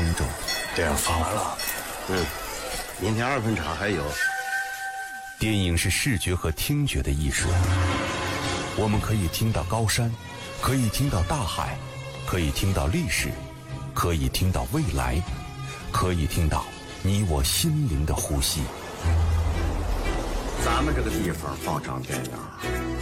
听众。 这样放完了， 明天2分场还有。 电影是视觉和听觉的艺术，我们可以听到高山，可以听到大海，可以听到历史，可以听到未来，可以听到你我心灵的呼吸。 咱们这个地方放场电影，